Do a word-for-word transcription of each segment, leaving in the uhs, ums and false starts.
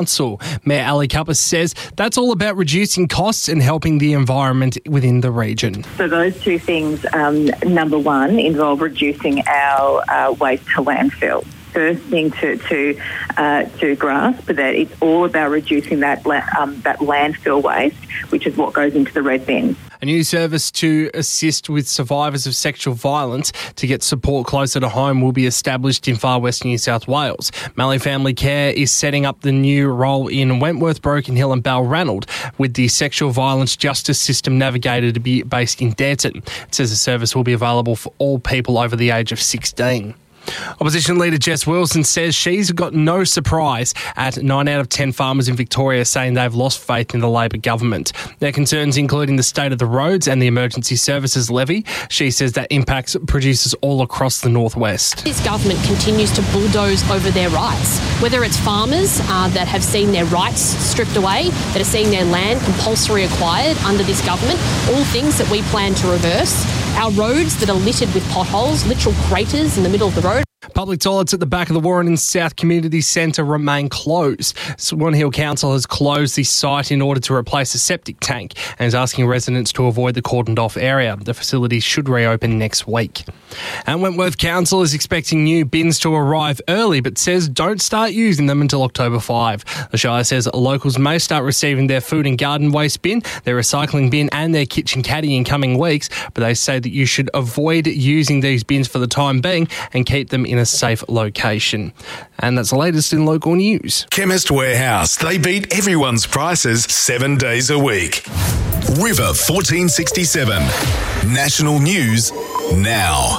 Council. Mayor Ali Cupper says that's all about reducing costs and helping the environment within the region. So those two things, um, number one, involve reducing our uh, waste to landfill. First thing to to uh, to grasp that it's all about reducing that la- um, that landfill waste, which is what goes into the red bin. A new service to assist with survivors of sexual violence to get support closer to home will be established in Far West New South Wales. Mallee Family Care is setting up the new role in Wentworth, Broken Hill and Balranald, with the Sexual Violence Justice System Navigator to be based in Danton. It says the service will be available for all people over the age of sixteen. Opposition leader Jess Wilson says she's got no surprise at nine out of ten farmers in Victoria saying they've lost faith in the Labor government. Their concerns including the state of the roads and the emergency services levy. She says that impacts producers all across the northwest. This government continues to bulldoze over their rights, whether it's farmers uh, that have seen their rights stripped away, that are seeing their land compulsory acquired under this government, all things that we plan to reverse. Our roads that are littered with potholes, literal craters in the middle of the road. Public toilets at the back of the Warren South Community Centre remain closed. Swan Hill Council has closed the site in order to replace a septic tank and is asking residents to avoid the cordoned off area. The facility should reopen next week. And Wentworth Council is expecting new bins to arrive early but says don't start using them until October fifth. The Shire says locals may start receiving their food and garden waste bin, their recycling bin and their kitchen caddy in coming weeks, but they say that you should avoid using these bins for the time being and keep them in a safe location. And that's the latest in local news. Chemist Warehouse. They beat everyone's prices seven days a week. River fourteen sixty-seven. National News Now.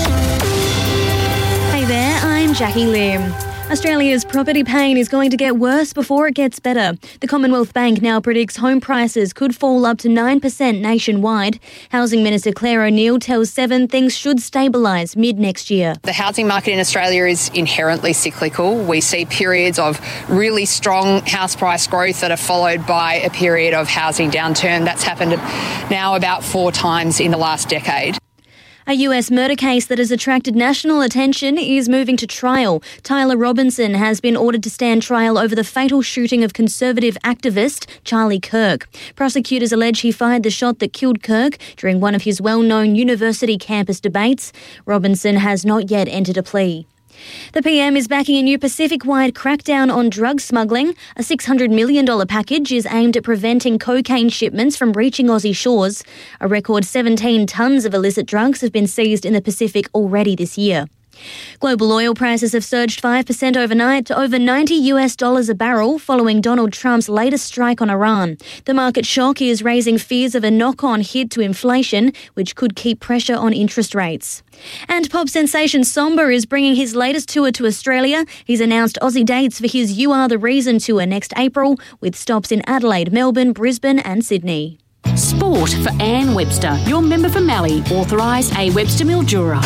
Hey there, I'm Jackie Lim. Australia's property pain is going to get worse before it gets better. The Commonwealth Bank now predicts home prices could fall up to nine percent nationwide. Housing Minister Claire O'Neill tells Seven things should stabilise mid-next year. The housing market in Australia is inherently cyclical. We see periods of really strong house price growth that are followed by a period of housing downturn. That's happened now about four times in the last decade. A U S murder case that has attracted national attention is moving to trial. Tyler Robinson has been ordered to stand trial over the fatal shooting of Conservative activist Charlie Kirk. Prosecutors allege he fired the shot that killed Kirk during one of his well-known university campus debates. Robinson has not yet entered a plea. The P M is backing a new Pacific-wide crackdown on drug smuggling. A six hundred million dollars package is aimed at preventing cocaine shipments from reaching Aussie shores. A record seventeen tonnes of illicit drugs have been seized in the Pacific already this year. Global oil prices have surged five percent overnight to over ninety US dollars a barrel following Donald Trump's latest strike on Iran. The market shock is raising fears of a knock-on hit to inflation, which could keep pressure on interest rates. And pop sensation Somber is bringing his latest tour to Australia. He's announced Aussie dates for his You Are The Reason tour next April, with stops in Adelaide, Melbourne, Brisbane and Sydney. Sport for Anne Webster, your member for Mallee, authorised A Webster Mildura.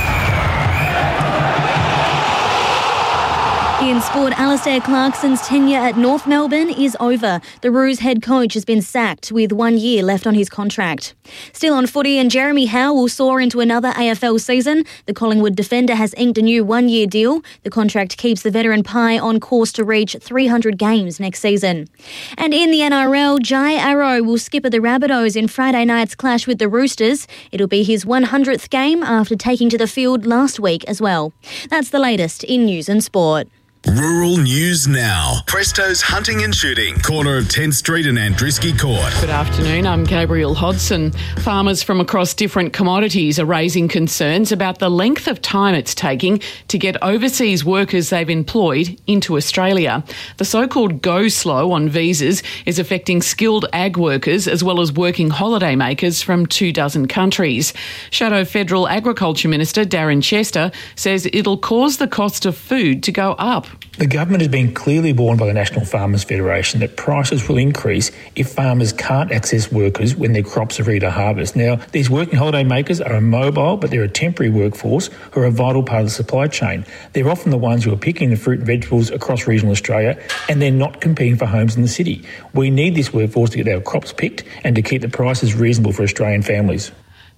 In sport, Alistair Clarkson's tenure at North Melbourne is over. The Roos head coach has been sacked with one year left on his contract. Still on footy, and Jeremy Howe will soar into another A F L season. The Collingwood defender has inked a new one-year deal. The contract keeps the veteran Pie on course to reach three hundred games next season. And in the N R L, Jai Arrow will skipper the Rabbitohs in Friday night's clash with the Roosters. It'll be his one hundredth game after taking to the field last week as well. That's the latest in news and sport. Rural News Now. Presto's Hunting and Shooting, corner of tenth Street and Andriski Court. Good afternoon, I'm Gabriel Hodson. Farmers from across different commodities are raising concerns about the length of time it's taking to get overseas workers they've employed into Australia. The so-called go slow on visas is affecting skilled ag workers as well as working holiday makers from two dozen countries. Shadow Federal Agriculture Minister Darren Chester says it'll cause the cost of food to go up. The government has been clearly warned by the National Farmers Federation that prices will increase if farmers can't access workers when their crops are ready to harvest. Now, these working holiday makers are immobile, but they're a temporary workforce who are a vital part of the supply chain. They're often the ones who are picking the fruit and vegetables across regional Australia, and they're not competing for homes in the city. We need this workforce to get our crops picked and to keep the prices reasonable for Australian families.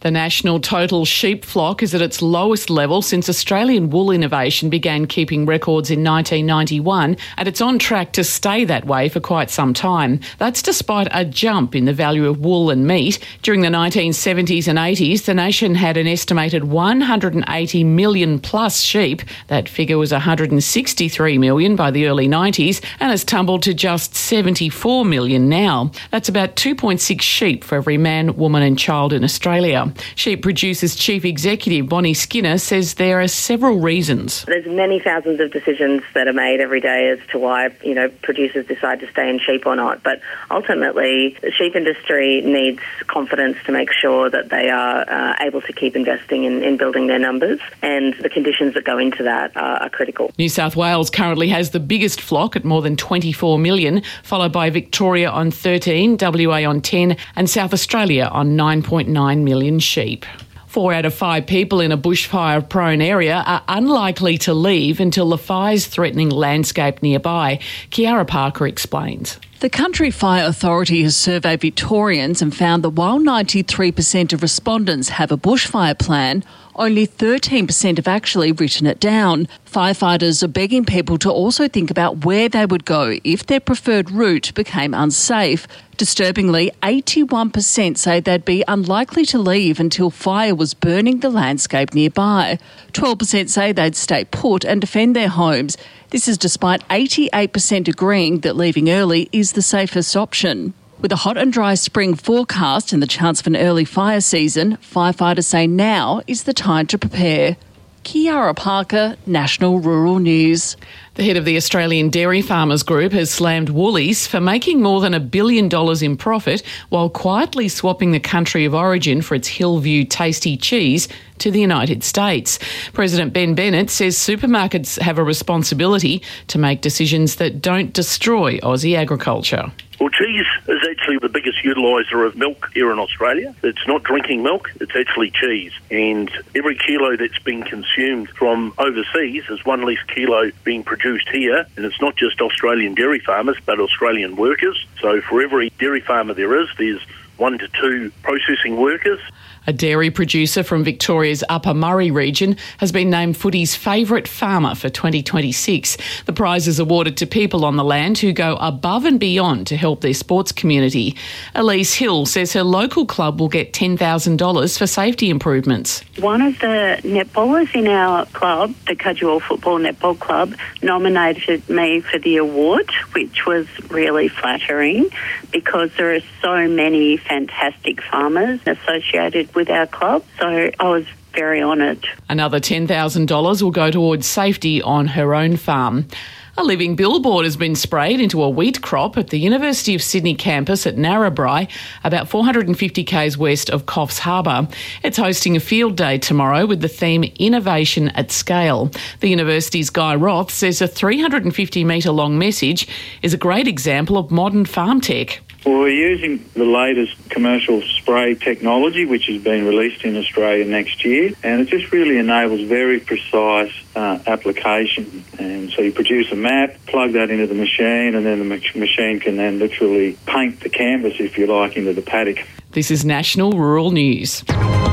The national total sheep flock is at its lowest level since Australian Wool Innovation began keeping records in nineteen ninety-one, and it's on track to stay that way for quite some time. That's despite a jump in the value of wool and meat. During the nineteen seventies and eighties, the nation had an estimated one hundred eighty million plus sheep. That figure was one hundred sixty-three million by the early nineties and has tumbled to just seventy-four million now. That's about two point six sheep for every man, woman and child in Australia. Sheep Producers Chief Executive Bonnie Skinner says there are several reasons. There's many thousands of decisions that are made every day as to why, you know, producers decide to stay in sheep or not. But ultimately, the sheep industry needs confidence to make sure that they are uh, able to keep investing in, in building their numbers, and the conditions that go into that are, are critical. New South Wales currently has the biggest flock at more than twenty-four million, followed by Victoria on thirteen, W A on ten and South Australia on nine point nine million sheep. Four out of five people in a bushfire-prone area are unlikely to leave until the fire's threatening landscape nearby. Kiara Parker explains. The Country Fire Authority has surveyed Victorians and found that while ninety-three percent of respondents have a bushfire plan, only thirteen percent have actually written it down. Firefighters are begging people to also think about where they would go if their preferred route became unsafe. Disturbingly, eighty-one percent say they'd be unlikely to leave until fire was burning the landscape nearby. twelve percent say they'd stay put and defend their homes. This is despite eighty-eight percent agreeing that leaving early is the safest option. With a hot and dry spring forecast and the chance of an early fire season, firefighters say now is the time to prepare. Kiara Parker, National Rural News. The head of the Australian Dairy Farmers Group has slammed Woolies for making more than a billion dollars in profit while quietly swapping the country of origin for its Hillview tasty cheese to the United States. President Ben Bennett says supermarkets have a responsibility to make decisions that don't destroy Aussie agriculture. Well, cheese is actually the biggest utiliser of milk here in Australia. It's not drinking milk, it's actually cheese. And every kilo that's been consumed from overseas is one less kilo being produced here. And it's not just Australian dairy farmers, but Australian workers. So for every dairy farmer there is, there's one to two processing workers. A dairy producer from Victoria's Upper Murray region has been named Footy's favourite farmer for twenty twenty-six. The prize is awarded to people on the land who go above and beyond to help their sports community. Elise Hill says her local club will get ten thousand dollars for safety improvements. One of the netballers in our club, the Cudgewell Football Netball Club, nominated me for the award, which was really flattering because there are so many fantastic farmers associated with our club, so I was very honoured. Another ten thousand dollars will go towards safety on her own farm. A living billboard has been sprayed into a wheat crop at the University of Sydney campus at Narrabri, about four hundred fifty kays west of Coffs Harbour. It's hosting a field day tomorrow with the theme Innovation at Scale. The university's Guy Roth says a three hundred fifty metre long message is a great example of modern farm tech. Well, we're using the latest commercial spray technology, which has been released in Australia next year, and it just really enables very precise uh, application. And so you produce a map, plug that into the machine, and then the mach- machine can then literally paint the canvas, if you like, into the paddock. This is National Rural News.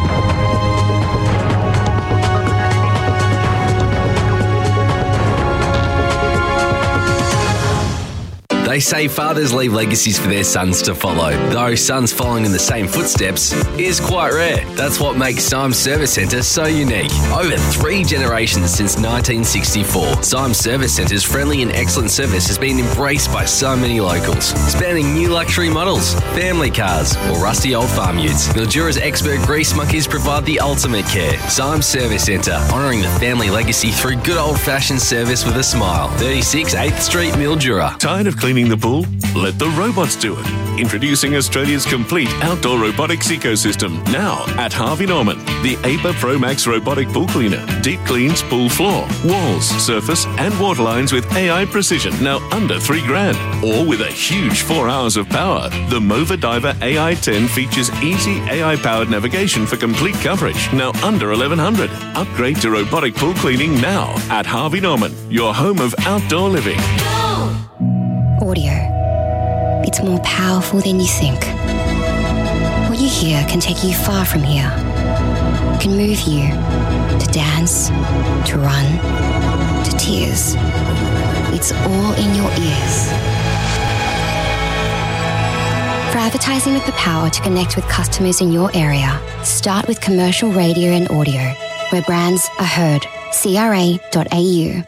They say fathers leave legacies for their sons to follow, though sons following in the same footsteps is quite rare. That's what makes Symes Service Centre so unique. Over three generations since nineteen sixty-four, Symes Service Centre's friendly and excellent service has been embraced by so many locals, spanning new luxury models, family cars, or rusty old farm utes. Mildura's expert grease monkeys provide the ultimate care. Symes Service Centre, honouring the family legacy through good old-fashioned service with a smile. thirty-six eighth Street, Mildura. Tired of cleaning the pool? Let the robots do it. Introducing Australia's complete outdoor robotics ecosystem now at Harvey Norman. The A P A Pro Max robotic pool cleaner deep cleans pool floor, walls, surface and water lines with A I precision, now under three grand. Or with a huge four hours of power. The Mova Diver A I ten features easy A I powered navigation for complete coverage, now under eleven hundred. Upgrade to robotic pool cleaning now at Harvey Norman, your home of outdoor living. Audio. It's more powerful than you think. What you hear can take you far from here. can move you to dance, to run, to tears. It's all in your ears. For advertising with the power to connect with customers in your area, start with commercial radio and audio, where brands are heard. C R A dot A U.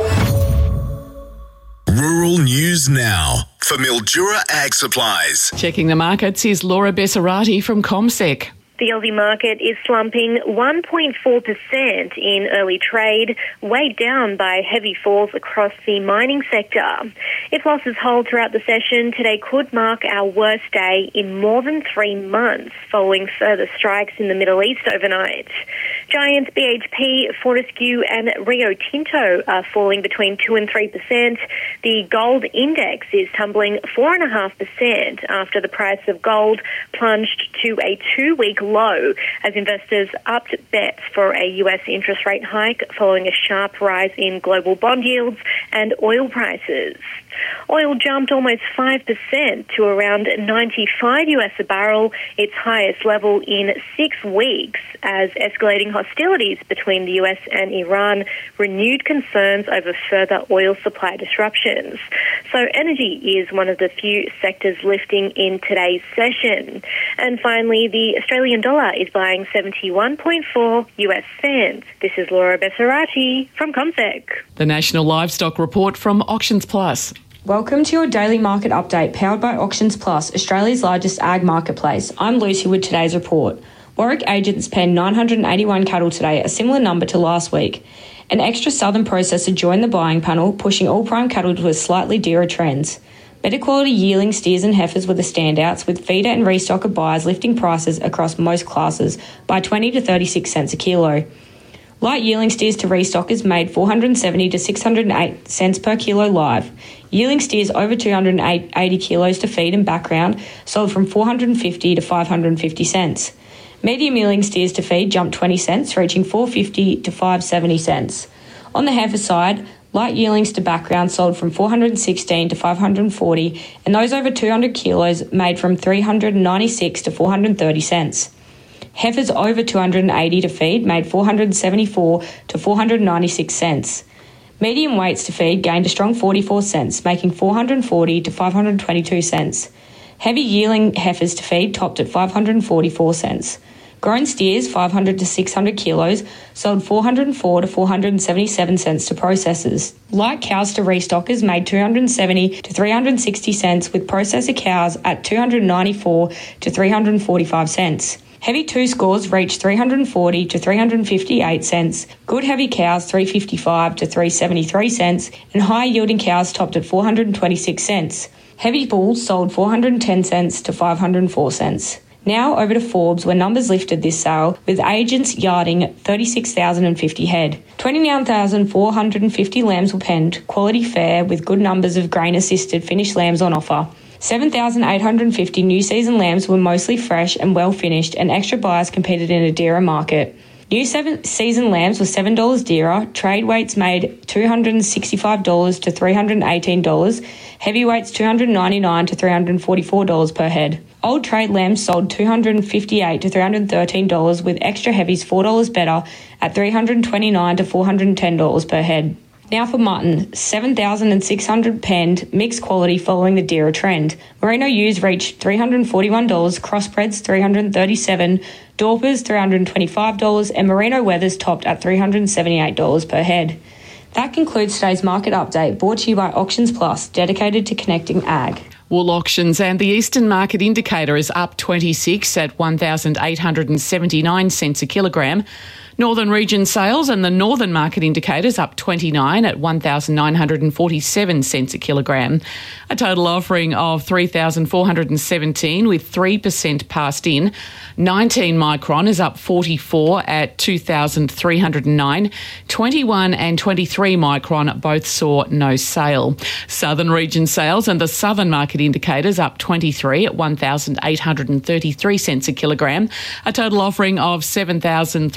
Rural News Now for Mildura Ag Supplies. Checking the markets is Laura Bessarati from CommSec. The Aussie market is slumping one point four percent in early trade, weighed down by heavy falls across the mining sector. If losses hold throughout the session, today could mark our worst day in more than three months, following further strikes in the Middle East overnight. Giants B H P, Fortescue and Rio Tinto are falling between two and three percent. The gold index is tumbling four point five percent after the price of gold plunged to a two-week low as investors upped bets for a U S interest rate hike following a sharp rise in global bond yields and oil prices. Oil jumped almost five percent to around ninety-five US a barrel, its highest level in six weeks, as escalating hostilities between the U S and Iran renewed concerns over further oil supply disruptions. So energy is one of the few sectors lifting in today's session. And finally, the Australian dollar is buying seventy-one point four US cents. This is Laura Bessarati from CommSec. The National Livestock Report from Auctions Plus. Welcome to your daily market update powered by Auctions Plus, Australia's largest ag marketplace. I'm Lucy with today's report. Warwick agents penned nine hundred eighty-one cattle today, a similar number to last week. An extra southern processor joined the buying panel, pushing all prime cattle to a slightly dearer trends. Better quality yearling steers and heifers were the standouts, with feeder and restocker buyers lifting prices across most classes by twenty to thirty-six cents a kilo. Light yearling steers to restockers made four hundred seventy to six hundred eight cents per kilo live. Yearling steers over two hundred eighty kilos to feed and background sold from four hundred fifty to five hundred fifty cents. Medium yearling steers to feed jumped twenty cents, reaching four hundred fifty to five hundred seventy cents. On the heifer side, light yearlings to background sold from four hundred sixteen to five hundred forty, and those over two hundred kilos made from three hundred ninety-six to four hundred thirty cents. Heifers over two hundred eighty to feed made four hundred seventy-four to four hundred ninety-six cents. Medium weights to feed gained a strong forty-four cents, making four hundred forty to five hundred twenty-two cents. Heavy yearling heifers to feed topped at five hundred forty-four cents. Grown steers five hundred to six hundred kilos sold four hundred four to four hundred seventy-seven cents to processors. Light cows to restockers made two hundred seventy to three hundred sixty cents, with processor cows at two hundred ninety-four to three hundred forty-five cents. Heavy two scores reached three hundred forty to three hundred fifty-eight cents. Good heavy cows three hundred fifty-five to three hundred seventy-three cents, and high yielding cows topped at four hundred twenty-six cents. Heavy bulls sold four hundred ten cents to five hundred four cents. Now over to Forbes, where numbers lifted this sale, with agents yarding thirty-six thousand fifty head. twenty-nine thousand four hundred fifty lambs were penned, quality fair, with good numbers of grain-assisted finished lambs on offer. seven thousand eight hundred fifty new season lambs were mostly fresh and well finished, and extra buyers competed in a dearer market. New seven season lambs were seven dollars dearer, trade weights made two hundred sixty-five dollars to three hundred eighteen dollars, heavyweights two hundred ninety-nine dollars to three hundred forty-four dollars per head. Old trade lambs sold two hundred fifty-eight dollars to three hundred thirteen dollars, with extra heavies four dollars better at three hundred twenty-nine dollars to four hundred ten dollars per head. Now for mutton, seven thousand six hundred penned, mixed quality following the dearer trend. Merino ewes reached three hundred forty-one dollars, crossbreds three hundred thirty-seven dollars, Dorpers three hundred twenty-five dollars, and Merino wethers topped at three hundred seventy-eight dollars per head. That concludes today's market update, brought to you by Auctions Plus, dedicated to connecting ag. Wool auctions, and the Eastern Market Indicator is up twenty-six at one thousand eight hundred seventy-nine cents a kilogram. Northern Region sales and the Northern Market Indicators up twenty-nine at one thousand nine hundred forty-seven cents a kilogram. A total offering of three thousand four hundred seventeen with three percent passed in. nineteen micron is up forty-four at two thousand three hundred nine. twenty-one and twenty-three micron both saw no sale. Southern Region sales and the Southern Market Indicators up twenty-three at one thousand eight hundred thirty-three cents a kilogram. A total offering of seven thousand three hundred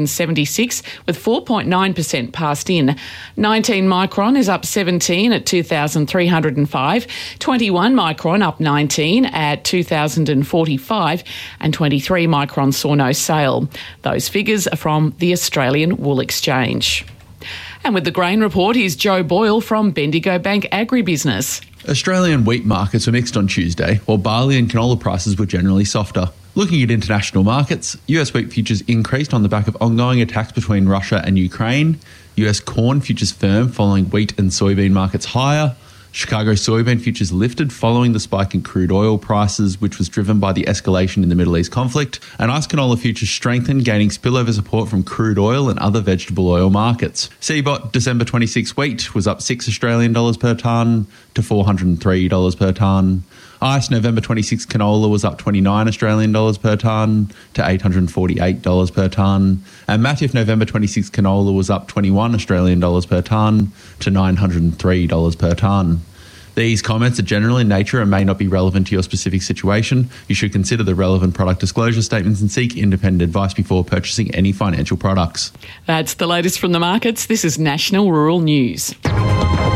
seventy-six, with four point nine percent passed in. nineteen Micron is up seventeen at two thousand three hundred five. twenty-one Micron up nineteen at two thousand forty-five. And twenty-three Micron saw no sale. Those figures are from the Australian Wool Exchange. And with the grain report, here's Joe Boyle from Bendigo Bank Agribusiness. Australian wheat markets were mixed on Tuesday, while barley and canola prices were generally softer. Looking at international markets, U S wheat futures increased on the back of ongoing attacks between Russia and Ukraine. U S corn futures firm following wheat and soybean markets higher. Chicago soybean futures lifted following the spike in crude oil prices, which was driven by the escalation in the Middle East conflict. And ice canola futures strengthened, gaining spillover support from crude oil and other vegetable oil markets. C B O T December twenty-six wheat was up six Australian dollars per tonne to four hundred three dollars per tonne. I C E November twenty-six canola was up twenty-nine Australian dollars per tonne to eight hundred forty-eight dollars per tonne. And Matif November twenty-six canola was up twenty-one Australian dollars per tonne to nine hundred three dollars per tonne. These comments are general in nature and may not be relevant to your specific situation. You should consider the relevant product disclosure statements and seek independent advice before purchasing any financial products. That's the latest from the markets. This is National Rural News.